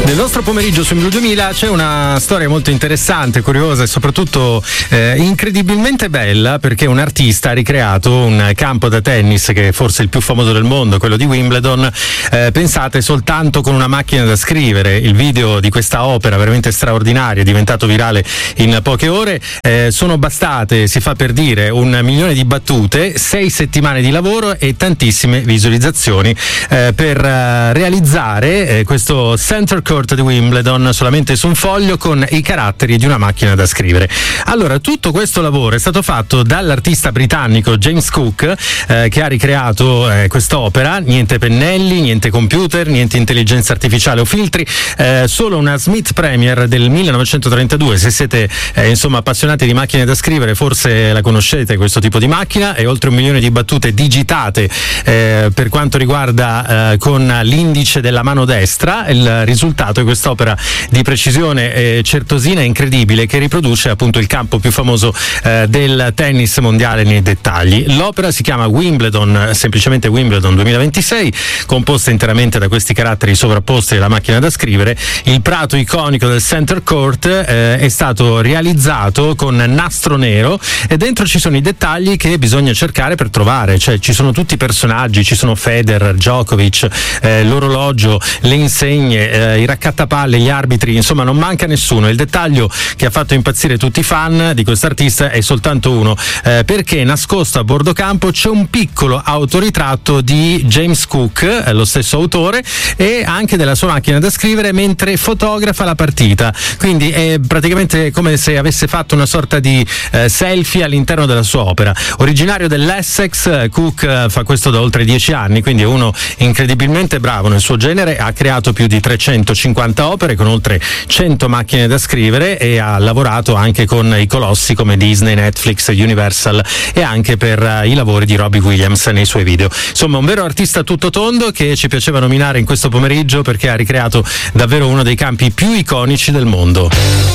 Nel nostro pomeriggio su Blu 2000 c'è una storia molto interessante, curiosa e soprattutto incredibilmente bella, perché un artista ha ricreato un campo da tennis che è forse il più famoso del mondo, quello di Wimbledon, pensate, soltanto con una macchina da scrivere. Il video di questa opera veramente straordinaria è diventato virale in poche ore. Sono bastate, si fa per dire, 1 milione di battute, 6 settimane di lavoro e tantissime visualizzazioni per realizzare questo Center Court di Wimbledon solamente su un foglio con i caratteri di una macchina da scrivere. Allora, tutto questo lavoro è stato fatto dall'artista britannico James Cook, che ha ricreato quest'opera. Niente pennelli, niente computer, niente intelligenza artificiale o filtri, solo una Smith Premier del 1932. Se siete insomma appassionati di macchine da scrivere, forse la conoscete questo tipo di macchina, e oltre 1 milione di battute digitate per quanto riguarda con l'indice della mano destra. Il risultato è quest'opera di precisione certosina e incredibile, che riproduce appunto il campo più famoso del tennis mondiale nei dettagli. L'opera si chiama Wimbledon, semplicemente Wimbledon 2026, composta interamente da questi caratteri sovrapposti della macchina da scrivere. Il prato iconico del Center Court è stato realizzato con nastro nero, e dentro ci sono i dettagli che bisogna cercare per trovare, cioè ci sono tutti i personaggi, ci sono Federer, Djokovic, l'orologio, le insegne, i raccattapalle, gli arbitri, insomma non manca nessuno. Il dettaglio che ha fatto impazzire tutti i fan di quest'artista è soltanto uno, perché nascosto a bordo campo c'è un piccolo autoritratto di James Cook, lo stesso autore, e anche della sua macchina da scrivere mentre fotografa la partita. Quindi è praticamente come se avesse fatto una sorta di selfie all'interno della sua opera. Originario dell'Essex, Cook fa questo da oltre 10 anni, quindi è uno incredibilmente bravo nel suo genere. Ha creato più di 350 opere con oltre 100 macchine da scrivere, e ha lavorato anche con i colossi come Disney, Netflix, Universal, e anche per i lavori di Robbie Williams nei suoi video. Insomma, un vero artista tutto tondo che ci piaceva nominare in questo pomeriggio, perché ha ricreato davvero uno dei campi più iconici del mondo.